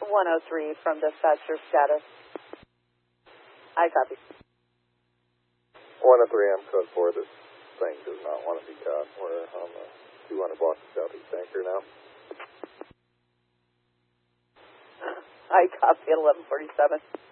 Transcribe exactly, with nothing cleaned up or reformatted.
one oh three from dispatcher status. I copy. one oh three, I'm code four. This thing does not want to be caught. We're on the two hundred block of Southeast Anchor now. I copy at eleven forty-seven.